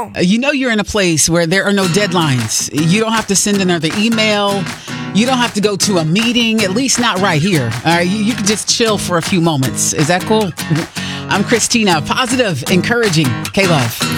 You know you're in a place where there are no deadlines. You don't have to send another email. You don't have to go to a meeting, at least not right here. You can just chill for a few moments. Is that cool? I'm Christina. Positive, encouraging, K-Love.